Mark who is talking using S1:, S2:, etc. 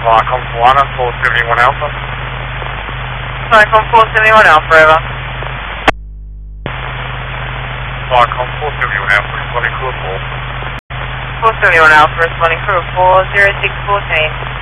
S1: Viacom 1 and 471 Alpha.
S2: Viacom 471 Alpha, over.
S1: Viacom 471 Alpha, responding crew 4.
S2: 471 Alpha, responding crew 4, 0614.